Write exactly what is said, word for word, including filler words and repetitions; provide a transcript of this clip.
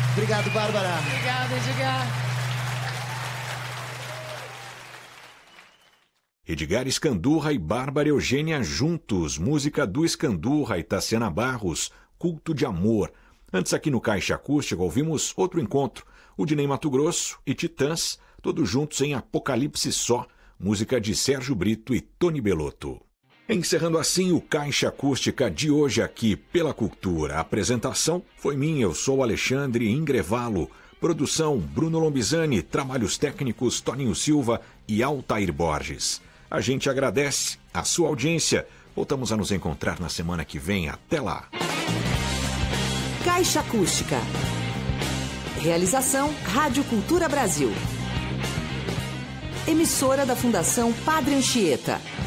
Obrigado, Bárbara. Obrigada, Edgar. Edgar Escandurra e Bárbara Eugênia juntos, música do Escandurra e Tassiana Barros, Culto de Amor. Antes aqui no Caixa Acústica ouvimos outro encontro, o de Ney Matogrosso e Titãs, todos juntos em Apocalipse Só, música de Sérgio Brito e Tony Bellotto. Encerrando assim o Caixa Acústica de hoje aqui pela Cultura. A apresentação foi minha, eu sou Alexandre Ingrevalo. Produção Bruno Lombizani, trabalhos técnicos Toninho Silva e Altair Borges. A gente agradece a sua audiência. Voltamos a nos encontrar na semana que vem. Até lá. Caixa Acústica. Realização Rádio Cultura Brasil. Emissora da Fundação Padre Anchieta.